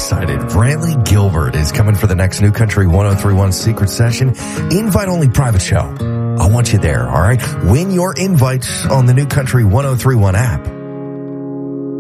excited. Brantley Gilbert is coming for the next New Country 1031 Secret Session. Invite-only private show. I want you there, all right? Win your invites on the New Country 1031 app.